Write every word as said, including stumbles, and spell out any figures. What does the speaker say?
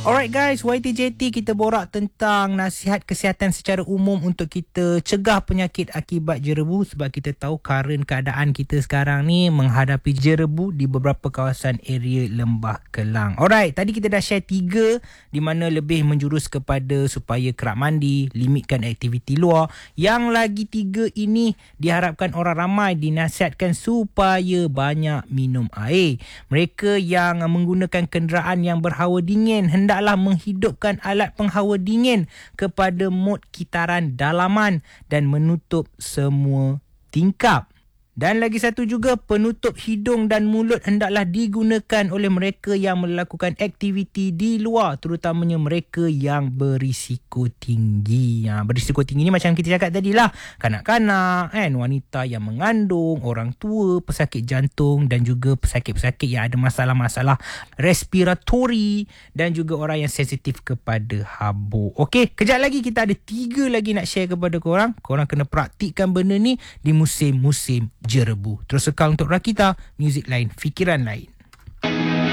Alright guys, Y T J T kita borak tentang nasihat kesihatan secara umum untuk kita cegah penyakit akibat jerebu, sebab kita tahu current keadaan kita sekarang ni menghadapi jerebu di beberapa kawasan area Lembah Kelang. Alright, tadi kita dah share tiga di mana lebih menjurus kepada supaya kerap mandi, limitkan aktiviti luar. Yang lagi tiga ini diharapkan orang ramai dinasihatkan supaya banyak minum air. Mereka yang menggunakan kenderaan yang berhawa dingin hendak hendaklah menghidupkan alat penghawa dingin kepada mod kitaran dalaman dan menutup semua tingkap. Dan lagi satu juga, penutup hidung dan mulut hendaklah digunakan oleh mereka yang melakukan aktiviti di luar, terutamanya mereka yang berisiko tinggi. Ha, berisiko tinggi ni macam kita cakap tadi lah, kanak-kanak, kan, wanita yang mengandung, orang tua, pesakit jantung dan juga pesakit-pesakit yang ada masalah-masalah respiratori dan juga orang yang sensitif kepada habuk. Okey, kejap lagi kita ada tiga lagi nak share kepada korang. Korang kena praktikkan benda ni di musim-musim jerebu. Terus sekal untuk Rakita, muzik lain, fikiran lain.